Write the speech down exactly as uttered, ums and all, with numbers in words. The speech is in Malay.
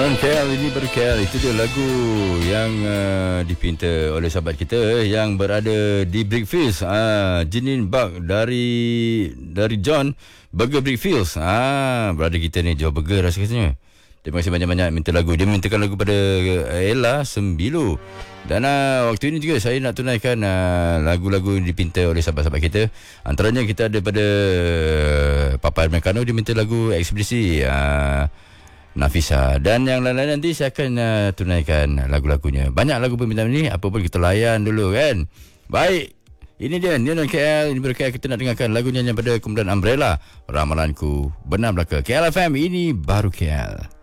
Orang K L, ini baru K L. Itu dia lagu yang uh, dipinta oleh sahabat kita yang berada di Brickfields. Ah, Jenin Bak dari dari John Burger Brickfields. Ah, berada kita ni jual burger rasanya. Terima kasih banyak-banyak minta lagu. Dia mintakan lagu pada Ella Sembilu. Dan uh, waktu ini juga saya nak tunaikan uh, lagu-lagu yang dipinta oleh sahabat-sahabat kita. Antaranya kita ada pada uh, Papa Americano, dia minta lagu Ekspedisi uh, Nafisa. Dan yang lain-lain nanti saya akan uh, tunaikan lagu-lagunya. Banyak lagu permintaan ni, apa pun kita layan dulu kan. Baik, ini dia Nino K L. Ini baru K L, kita nak dengarkan lagu nyanyian pada kumpulan Umbrella, Ramalanku Benar Belaka. K L F M, ini baru K L.